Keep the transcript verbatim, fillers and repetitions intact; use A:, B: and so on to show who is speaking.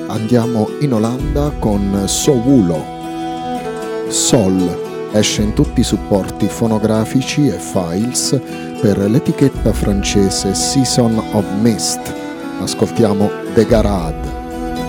A: Andiamo in Olanda con Sowulo. Sol esce in tutti i supporti fonografici e files per l'etichetta francese Season of Mist. Ascoltiamo The Garage.